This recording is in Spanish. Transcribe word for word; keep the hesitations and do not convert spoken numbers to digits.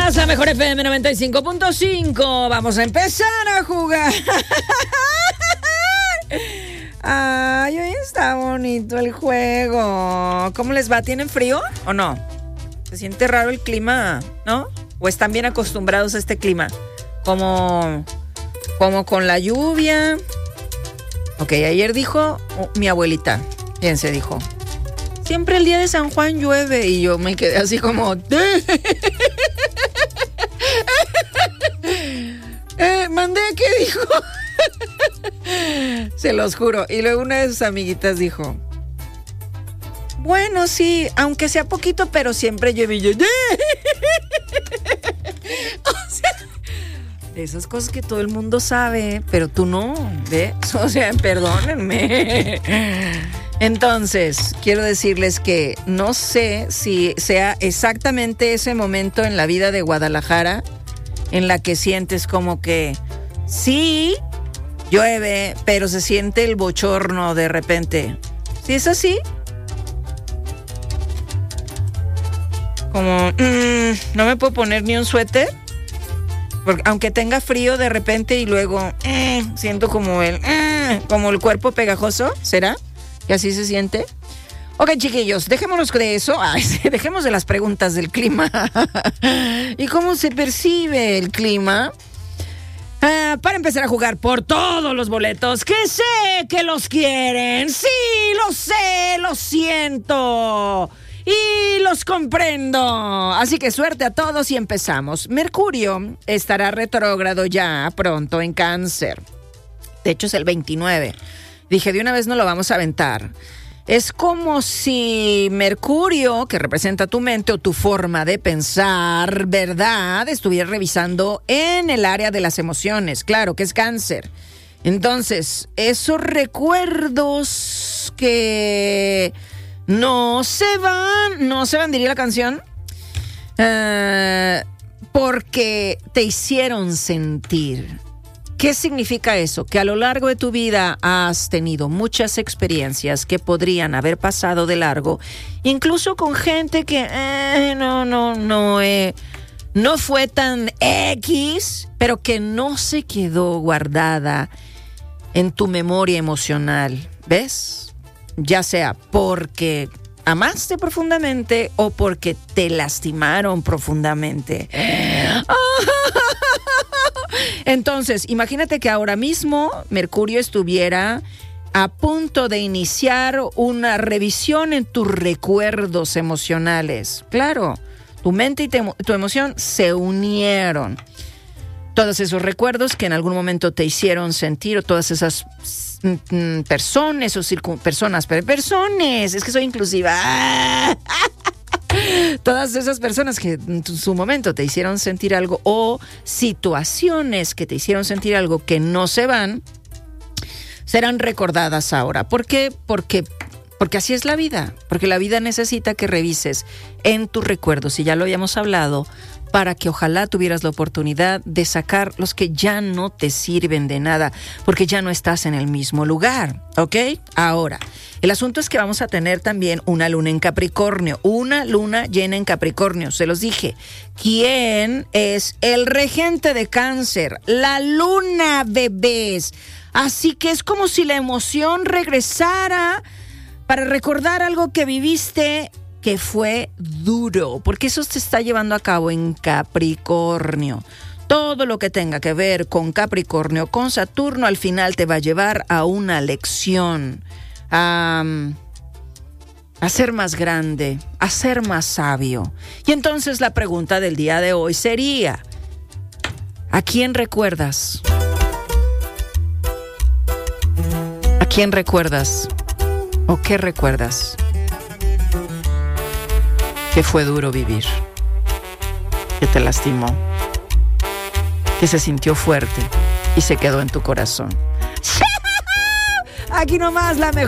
más, la mejor F M noventa y cinco punto cinco. Vamos a empezar a jugar. Ay, hoy está bonito el juego. ¿Cómo les va? ¿Tienen frío o no? ¿Se siente raro el clima, no? ¿O están bien acostumbrados a este clima? Como, como con la lluvia. Ok, ayer dijo oh, mi abuelita, fíjense, dijo, siempre el día de San Juan llueve. Y yo me quedé así como... eh, mandé, ¿qué dijo? Se los juro. Y luego una de sus amiguitas dijo, bueno, sí, aunque sea poquito, pero siempre llueve. Y yo, o sea, esas cosas que todo el mundo sabe, pero tú no, ¿ves? O sea, perdónenme. Entonces, quiero decirles que no sé si sea exactamente ese momento en la vida de Guadalajara en la que sientes como que sí, llueve, pero se siente el bochorno de repente. ¿Sí es así? Como, mmm, no me puedo poner ni un suéter. Porque aunque tenga frío de repente y luego eh, siento como el eh, como el cuerpo pegajoso, ¿será? ¿Que así se siente? Ok, chiquillos, dejémonos de eso. Ay, dejemos de las preguntas del clima. ¿Y cómo se percibe el clima? Ah, para empezar a jugar por todos los boletos, que sé que los quieren. Sí, lo sé, lo siento. Y los comprendo. Así que suerte a todos y empezamos. Mercurio estará retrógrado ya pronto en Cáncer. De hecho es el veintinueve. Dije, de una vez no lo vamos a aventar. Es como si Mercurio, que representa tu mente o tu forma de pensar, ¿verdad?, estuviera revisando en el área de las emociones. Claro que es Cáncer. Entonces, esos recuerdos que... No se van, no se van, diría la canción, uh, porque te hicieron sentir. ¿Qué significa eso? Que a lo largo de tu vida has tenido muchas experiencias que podrían haber pasado de largo, incluso con gente que eh, no, no, no, eh, no fue tan X, pero que no se quedó guardada en tu memoria emocional, ¿ves? Ya sea porque amaste profundamente o porque te lastimaron profundamente. Entonces, imagínate que ahora mismo Mercurio estuviera a punto de iniciar una revisión en tus recuerdos emocionales. Claro, tu mente y te, tu emoción se unieron. Todos esos recuerdos que en algún momento te hicieron sentir, o todas esas personas o circun, personas, pero personas, es que soy inclusiva. Todas esas personas que en su momento te hicieron sentir algo, o situaciones que te hicieron sentir algo que no se van, serán recordadas ahora. ¿Por qué? Porque, porque así es la vida. Porque la vida necesita que revises en tus recuerdos, y ya lo habíamos hablado, para que ojalá tuvieras la oportunidad de sacar los que ya no te sirven de nada, porque ya no estás en el mismo lugar, ¿ok? Ahora, el asunto es que vamos a tener también una luna en Capricornio, una luna llena en Capricornio, se los dije. ¿Quién es el regente de Cáncer? La luna, bebés. Así que es como si la emoción regresara para recordar algo que viviste que fue duro, porque eso se está llevando a cabo en Capricornio. Todo lo que tenga que ver con Capricornio, con Saturno, al final te va a llevar a una lección, a, a ser más grande, a ser más sabio. Y entonces la pregunta del día de hoy sería, ¿a quién recuerdas? ¿A quién recuerdas? ¿O qué recuerdas? Que fue duro vivir, que te lastimó, que se sintió fuerte y se quedó en tu corazón. Aquí nomás la mejor.